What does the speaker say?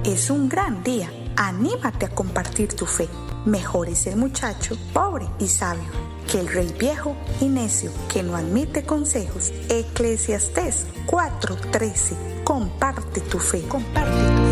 es un gran día. Anímate a compartir tu fe. Mejor es el muchacho pobre y sabio que el rey viejo y necio que no admite consejos. Eclesiastés 4:13. Comparte tu fe. Comparte tu fe.